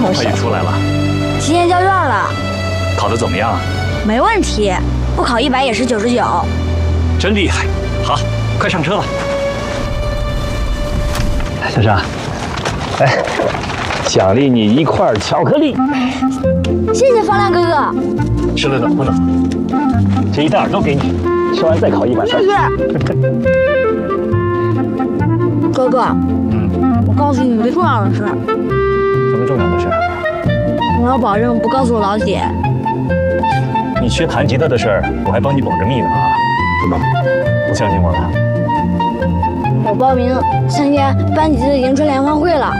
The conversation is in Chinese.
他也出来了， 提前交卷了， 考得怎么样？ 没问题，不考100也是99。 真厉害！好，快上车吧。小张，哎，奖励你1块巧克力。 谢谢方亮哥哥。 吃的暖不暖？这一袋都给你，吃完再考100分。 谢谢。哥哥，我告诉你一个重要的事。 什么重要的事？ 我要保证不告诉老姐。 你学弹吉他的事儿，我还帮你保着密呢啊！不相信我了？ 我报名参加班级的迎春联欢会了。